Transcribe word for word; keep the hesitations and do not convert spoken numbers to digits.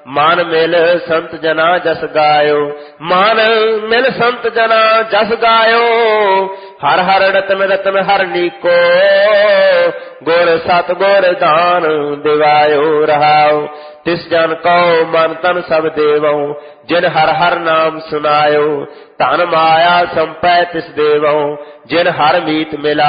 ਮਨ ਮਿਲ ਸੰਤ ਜਨਾ ਜਸ ਗਾਇਓ। ਮਨ ਮਿਲ ਸੰਤ ਜਨਾ ਜਸ ਗਾਇਓ। ਹਰ ਹਰ ਰਤਨ ਰਤਨ ਹਰ ਨੀਕੋ। ਗੁਰ ਸਤ ਗੁਰ ਦਾਨ ਦਿਵਾਇਓ ਰਹਾਓ। ਤਿਸ ਜਨ ਕਉ ਮਨ ਤਨ ਸਭ ਦੇਵਉ। ਜਿਨ ਹਰ ਹਰ ਨਾਮ ਸੁਨਾਇਓ। ਧਨ ਮਾਇਆ ਸੰਪੈ ਤਿਸ ਦੇਵਉ। ਜਿਨ ਹਰ ਮੀਤ ਮਿਲਾ